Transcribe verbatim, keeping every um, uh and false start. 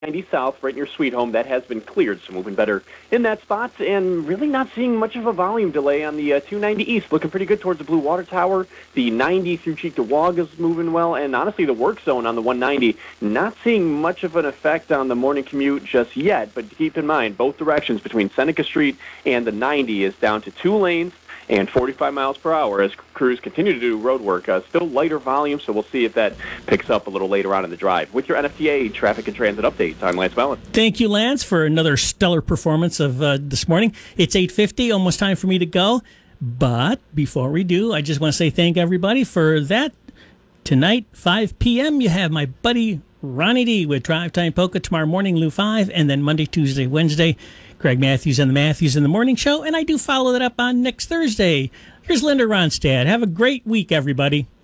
ninety South, right near Sweet Home, that has been cleared, so moving better in that spot, and really not seeing much of a volume delay on the uh, two ninety East. Looking pretty good towards the Blue Water Tower. The ninety through Cheektowaga is moving well, and honestly, the work zone on the one ninety, not seeing much of an effect on the morning commute just yet, but keep in mind, both directions between Seneca Street and the ninety is down to two lanes and forty-five miles per hour as crews continue to do road work. Uh, still lighter volume, so we'll see if that picks up a little later on in the drive. With your N F T A traffic and transit updates, I'm Lance Mellon. Thank you, Lance, for another stellar performance of uh, this morning. It's eight fifty, almost time for me to go. But before we do, I just want to say thank everybody for that. Tonight, five p.m., you have my buddy Ronnie D with Drive Time Polka. Tomorrow morning, Lou five, and then Monday, Tuesday, Wednesday, Greg Matthews and the Matthews in the Morning Show, and I do follow that up on next Thursday. Here's Linda Ronstadt. Have a great week, everybody.